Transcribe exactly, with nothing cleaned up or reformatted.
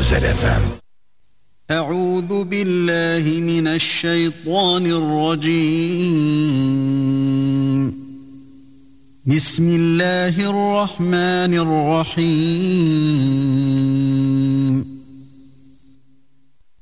Jet F M. أعوذ بالله من الشيطان الرجيم. بسم الله الرحمن الرحيم.